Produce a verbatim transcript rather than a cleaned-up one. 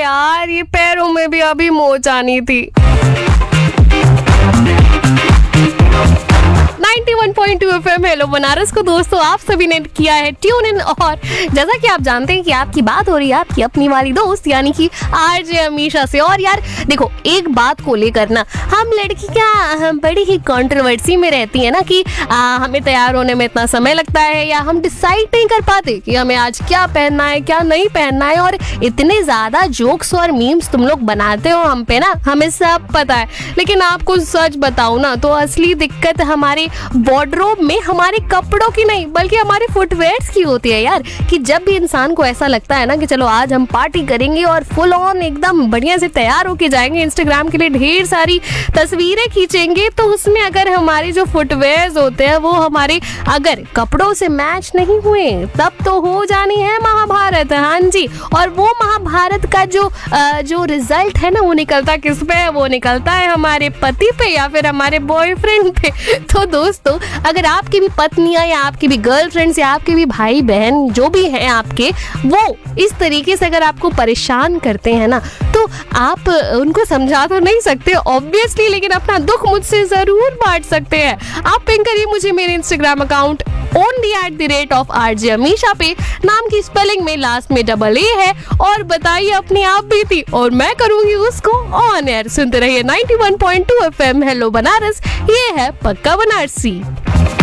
यार, ये पैरों में भी अभी मोच आनी थी। Ninety one point two FM hello Banaras को दोस्तों आप सभी ने किया है ट्यून इन। और जैसा कि आप जानते हैं कि आपकी बात हो रही है आपकी अपनी वाली दोस्त यानी कि आरजे अमीशा से। और यार देखो, एक बात को लेकर ना हम लड़की क्या बड़ी ही कंट्रोवर्सी में रहती है ना कि आ, हमें तैयार होने में इतना समय लगता है, या हम डिसाइड नहीं कर पाते कि हमें आज क्या पहनना है क्या नहीं पहनना है। और इतने ज्यादा जोक्स और मीम्स तुम लोग बनाते हो हम पे ना, हमें सब पता है। लेकिन आपको सच बताऊं ना तो असली दिक्कत हमारे वार्डरोब में हमारे कपड़ों की नहीं बल्कि हमारे फुटवेयर्स की होती है यार। कि जब भी इंसान को ऐसा लगता है ना कि चलो आज हम पार्टी करेंगे और फुल ऑन एकदम बढ़िया से तैयार होके जाएंगे, इंस्टाग्राम के लिए ढेर सारी तस्वीरें खींचेंगे, तो उसमें अगर हमारे जो फुटवेयर्स होते हैं वो हमारे अगर कपड़ों से मैच नहीं हुए तब तो हो जानी है महाभारत। हाँ जी, और वो महाभारत का जो आ, जो रिजल्ट है ना वो निकलता किस पे है? वो निकलता है हमारे पति पे या फिर हमारे बॉयफ्रेंड पे। तो दोस्तों, अगर आपकी भी पत्नियां या आपकी भी गर्लफ्रेंड्स या आपके भी भाई बहन जो भी हैं आपके, वो इस तरीके से अगर आपको परेशान करते हैं ना तो आप उनको समझा तो नहीं सकते ऑब्वियसली, लेकिन अपना दुख मुझसे जरूर बांट सकते हैं। आप पिंग करिए मुझे मेरे Instagram account only at the rate of RJ Amisha पे, नाम की स्पेलिंग में लास्ट में डबल ए है, और बताइए अपनी आप बीती और मैं करूंगी उसको ऑन एयर। सुनते रहिए ninety one point two FM hello Banaras, ये है पक्का बनारसी।